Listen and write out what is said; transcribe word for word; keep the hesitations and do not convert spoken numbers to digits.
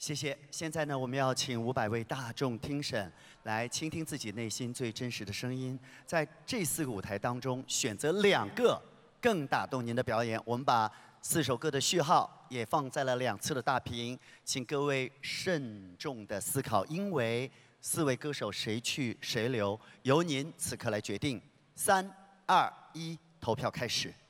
谢谢。现在呢，我们要请五百位大众听审来倾听自己内心最真实的声音，在这四个舞台当中选择两个更打动您的表演。我们把四首歌的序号也放在了两侧的大屏，请各位慎重的思考，因为四位歌手谁去谁留，由您此刻来决定。三、二、一，投票开始。